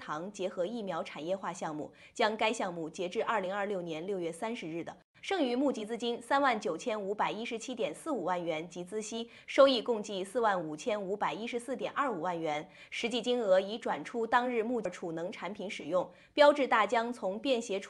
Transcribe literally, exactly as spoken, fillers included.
堂结合疫苗产业化项目，将该项目截至二零二六年六月三十日的剩余募集资金三万九千五百一十七点四五万元及孳息，收益共计四万五千五百一十四点二五万元，实际金额已转出当日募储能产品使用。标致大疆从便携储